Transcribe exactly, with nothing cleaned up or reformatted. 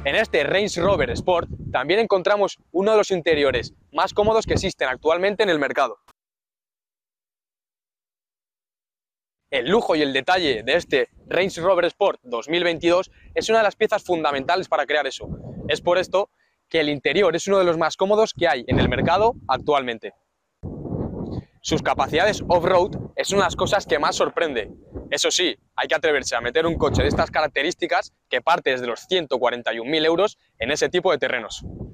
En este Range Rover Sport también encontramos uno de los interiores más cómodos que existen actualmente en el mercado. El lujo y el detalle de este Range Rover Sport dos mil veintidós es una de las piezas fundamentales para crear eso. Es por esto que el interior es uno de los más cómodos que hay en el mercado actualmente. Sus capacidades off-road es una de las cosas que más sorprende. Eso sí, hay que atreverse a meter un coche de estas características que parte desde los ciento cuarenta y un mil euros en ese tipo de terrenos.